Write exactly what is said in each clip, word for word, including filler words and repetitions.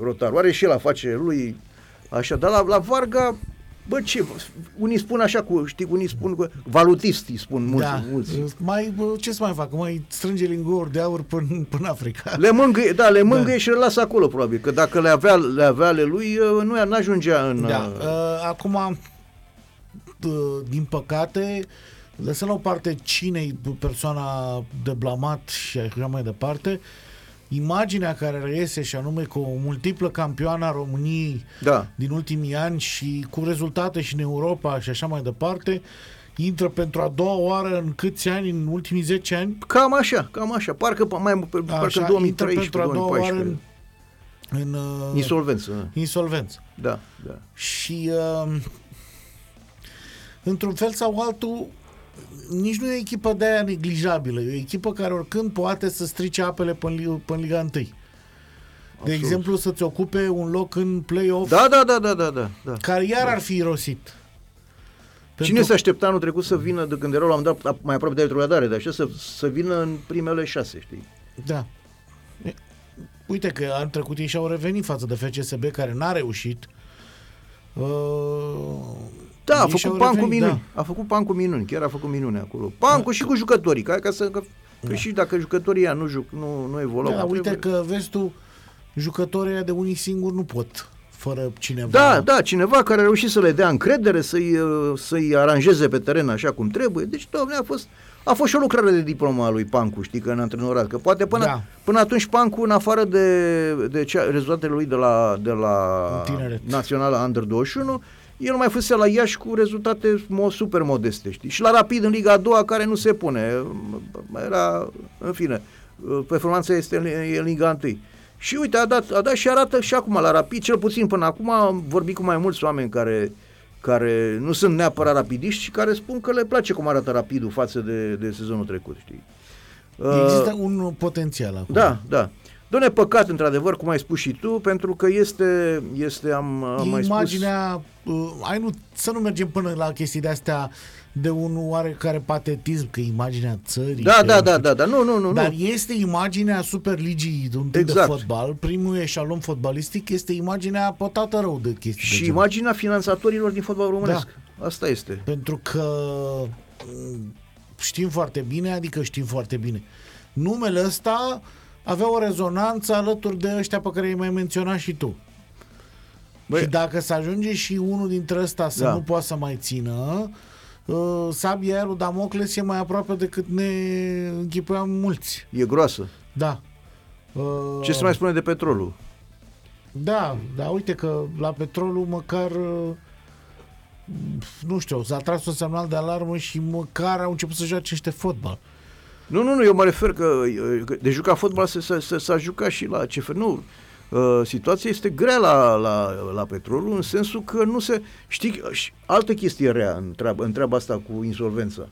Rotaru. Are și el afacerea lui, așa, dar la, la Varga, bă, ce, unii spun așa, cu, știi, unii spun, cu, valutisti spun mulți. Da. mulți. Mai, ce să mai fac? Mai strânge lingouri de aur până, până Africa. Le mângâie, da, le mângâie da. și le lasă acolo, probabil, că dacă le avea, le avea ale lui, nu n-ajungea în... Da. Uh, acum, uh, din păcate, lăsăm la o parte cine-i persoana de blamat și așa mai departe, imaginea care reiese, și anume cu o multiplă campioană a României da. din ultimii ani și cu rezultate și în Europa și așa mai departe, intră pentru a doua oară în câți ani, în ultimii zece ani? Cam așa, cam așa, parcă mai parcă două mii treisprezece, pentru a doua oară în, în uh, insolvență. Insolvență. Da, da. Și uh, într-un fel sau altul, nici nu e o echipă de aia neglijabilă, e o echipă care oricând poate să strice apele până în Liga unu. De Absolut. exemplu, să-ți ocupe un loc în play-off, da, da, da, da, da, da, da. care iar da. ar fi irosit. Cine Pentru... se aștepta anul trecut să vină, de când erau la un dat mai aproape de retrogradare, de așa, să, să vină în primele șase, știi? Da. Uite că anul trecut ei și-au revenit față de F C S B, care n-a reușit. Uh... Da, a făcut pan cu minuni. Da. A făcut pan cu minuni, chiar a făcut minune acolo. Pan cu și cu jucătorii, ca, ca să că, da. și dacă jucătorii ăia nu juc, nu nu evoluau. Da, uite că vezi tu, jucătorii ăia de unii singuri nu pot fără cineva. Da, da, cineva care a reușit să le dea încredere, să-i să-i aranjeze pe teren așa cum trebuie. Deci, dom'le, a fost a fost și o lucrare de diplomă a lui Pancu, știi, că în antrenorat, că poate până da. până atunci Pancu, în afară de de cea, rezultatele lui de la de la Naționala Under douăzeci și unu, el mai fusese la Iași cu rezultate super modeste, știi? Și la Rapid în Liga a doua, care nu se pune. Era, în fine, performanța este în Liga unu. Și uite, a dat, a dat și arată și acum la Rapid, cel puțin până acum am vorbit cu mai mulți oameni care, care nu sunt neapărat rapidiști și care spun că le place cum arată Rapidul față de, de sezonul trecut, știi? Există uh, un potențial acum. Da, da. Doamne, păcat, într-adevăr, cum ai spus și tu, pentru că este, este am, am mai imaginea, spus... Uh, ai nu, să nu mergem până la chestii de-astea de un oarecare patetism, că imaginea țării... Da, da, da, da, da, nu, nu, nu. Dar nu. este imaginea Superligii de un tip exact. de fotbal, primul eșalon fotbalistic, este imaginea pătată rău de chestii. Și de imaginea finanțatorilor din fotbal românesc. Da. Asta este. Pentru că știm foarte bine, adică știm foarte bine, numele ăsta avea o rezonanță alături de ăștia pe care i-ai mai menționat și tu. Băi, și dacă se ajunge și unul dintre ăsta să da. nu poată să mai țină, uh, sabia aia lui Damocles e mai aproape decât ne închipuiam mulți. E groasă. Da. Uh, Ce se mai spune de Petrolul? Da, da, uite că la Petrolul măcar uh, nu știu, s-a tras un semnal de alarmă și măcar au început să joace niște fotbal. Nu, nu, nu, eu mă refer că de jucat fotbal s-a jucat și la C F R. Nu, uh, situația este grea la, la, la Petrolul, în sensul că nu se... Știi, altă chestie rea în treaba, în treaba asta cu insolvența.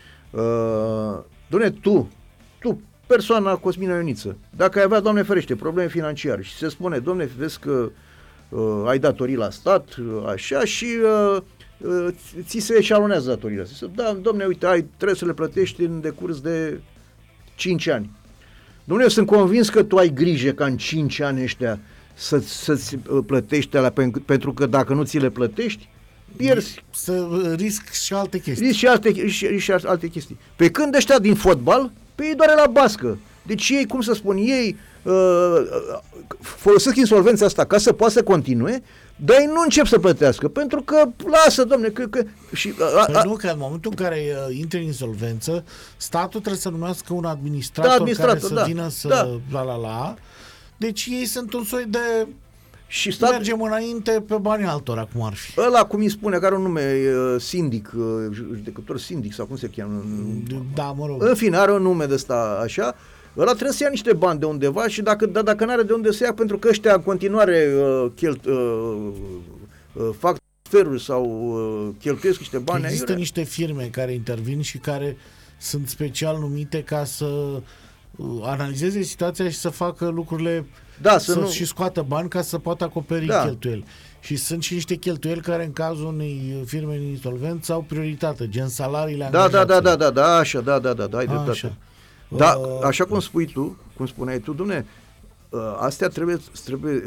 Uh, Doamne, tu, tu, persoana Cosmin Ioniță, dacă ai avea, Doamne ferește, probleme financiare și se spune, Doamne, vezi că uh, ai datorii la stat, uh, așa, și... Uh, ți se eșalonează datoriile astea. Da, domne, uite, ai, trebuie să le plătești în decurs de cinci ani. Domne, eu sunt convins că tu ai grijă ca în cinci ani ăștia să, să-ți plătești alea, pentru că dacă nu ți le plătești, pierzi. Să risc și alte chestii. Risc și alte, și, și alte chestii. Pe când ăștia din fotbal, pe ei doare la bască. Deci ei, cum să spun, ei uh, folosesc insolvența asta ca să poată să continue, dar ei nu încep să plătească, pentru că lasă, domne, că... că și, a, a, păi nu, că în momentul în care uh, intri în insolvență, statul trebuie să numească un administrator, da, administrator care să da, vină să... Da. La, la, la. Deci ei sunt un soi de... Și stat... mergem înainte pe banii altora, cum ar fi. Ăla, cum îi spune, care are un nume, uh, sindic, uh, judecător sindic, sau cum se cheamă? Da, mă rog. În fine, are un nume de ăsta, așa. Ăla trebuie să ia niște bani de undeva și dacă, da, dacă n-are de unde să ia, pentru că ăștia în continuare uh, chelt, uh, uh, fac transferuri sau uh, cheltuiesc niște bani. Există aiurea. Niște firme care intervin și care sunt special numite ca să uh, analizeze situația și să facă lucrurile, da, să, să nu... și scoată bani ca să poată acoperi da. cheltuieli. Și sunt și niște cheltuieli care în cazul unei firme în insolvență au prioritate, gen salariile da, angajaților. Da, da, da, da, da, așa, da, da, da, da, ai dreptate. Așa. Da, așa cum spui tu, cum spuneai tu, dom'le, astea trebuie, trebuie